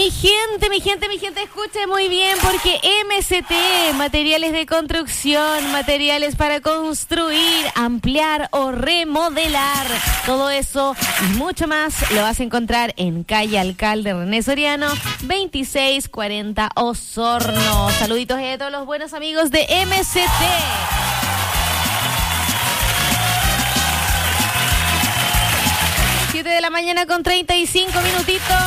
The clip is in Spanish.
Mi gente, escuche muy bien porque MCT, materiales de construcción, materiales para construir, ampliar o remodelar, todo eso y mucho más lo vas a encontrar en calle Alcalde René Soriano, 2640 Osorno. Saluditos a todos los buenos amigos de MCT. 7 de la mañana con 35 minutitos.